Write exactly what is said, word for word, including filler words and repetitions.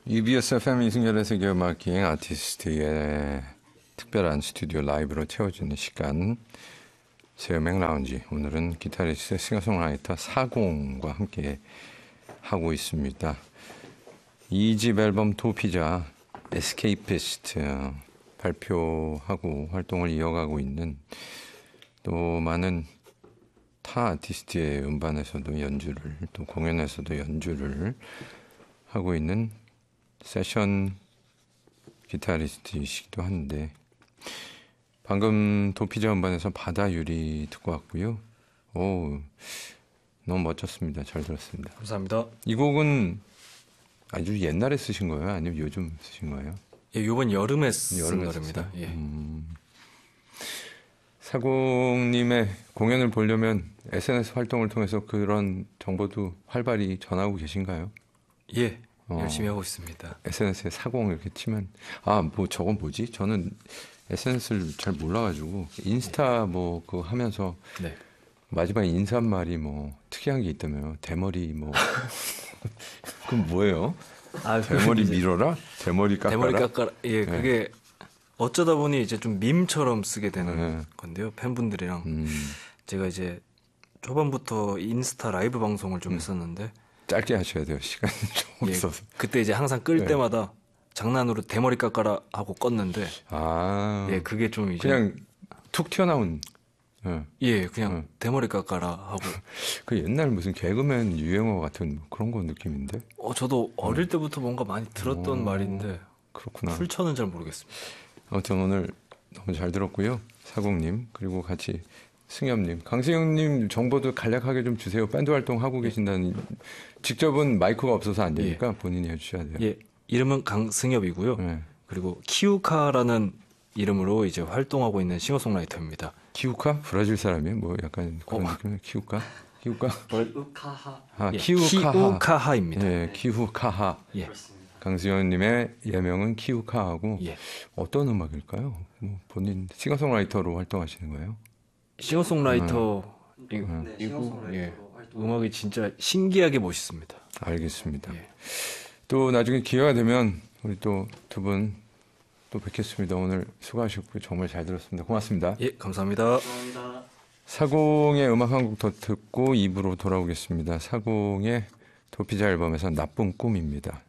이비에스 에프엠 이승열의 세계음악 기행 아티스트의 특별한 스튜디오 라이브로 채워지는 시간 세음악 라운지. 오늘은 기타리스트 싱어송라이터 사공과 함께 하고 있습니다. 이 집 앨범 도피자 에스케이피스트 발표하고 활동을 이어가고 있는, 또 많은 타 아티스트의 음반에서도 연주를, 또 공연에서도 연주를 하고 있는 세션 기타리스트이시기도 한데, 방금 도피자 음반에서 바다 유리 듣고 왔고요. 오, 너무 멋졌습니다. 잘 들었습니다. 감사합니다. 이 곡은 아주 옛날에 쓰신 거예요? 아니면 요즘 쓰신 거예요? 예, 이번 여름에 쓴 여름에 노래입니다. 예. 음, 사공님의 공연을 보려면 에스엔에스 활동을 통해서 그런 정보도 활발히 전하고 계신가요? 예, 어, 열심히 하고 있습니다. 에스엔에스에 사공 이렇게 치면, 아, 뭐 저건 뭐지? 저는 에스엔에스를 잘 몰라가지고 인스타 뭐 그거 하면서 네. 마지막에 인사말이 뭐 특이한 게 있다며요. 대머리 뭐 그럼 뭐예요? 아, 대머리 밀어라? 대머리 깎아라? 대머리 깎아라. 예, 그게 어쩌다 보니 이제 좀 밈처럼 쓰게 되는 네. 건데요. 팬분들이랑 음, 제가 이제 초반부터 인스타 라이브 방송을 음. 좀 했었는데, 짧게 하셔야 돼요. 시간이 좀 예, 없어서. 그때 이제 항상 끌 네. 때마다 장난으로 대머리 깎아라 하고 껐는데, 아, 예, 그게 좀 이제 그냥 툭 튀어나온. 예. 예, 그냥 네. 대머리 깎아라 하고. 그 옛날 무슨 개그맨 유행어 같은 그런 거 느낌인데. 어, 저도 어릴 때부터 뭔가 많이 들었던 오. 말인데 그렇구나. 풀처는 잘 모르겠습니다. 아무튼 오늘 너무 잘 들었고요. 사공님, 그리고 같이 승엽님, 강승엽님 정보도 간략하게 좀 주세요. 밴드 활동하고 계신다는. 직접은 마이크가 없어서 안 되니까 본인이 해주셔야 돼요. 예, 이름은 강승엽이고요. 네. 그리고 키우카라는 이름으로 이제 활동하고 있는 싱어송라이터입니다. 키우카? 브라질 사람이에요? 뭐 약간 그런 어. 느낌. 키우카? 키우카? 우카하. 아, 예, 키우카하. 키우카하입니다. 예, 키우카하. 예, 그렇습니다. 강승엽님의 예명은 키우카하고. 예. 어떤 음악일까요? 뭐 본인 싱어송라이터로 활동하시는 거예요? 싱어송라이터 이, 네, 이거 싱어송라이터로 예, 활동. 음악이 진짜 신기하게 멋있습니다. 알겠습니다. 예. 또 나중에 기회가 되면 우리 또 두 분 또 뵙겠습니다. 오늘 수고하셨고요. 정말 잘 들었습니다. 고맙습니다. 예, 감사합니다. 감사합니다. 사공의 음악 한 곡 더 듣고 이 부로 돌아오겠습니다. 사공의 도피자 앨범에서 나쁜 꿈입니다.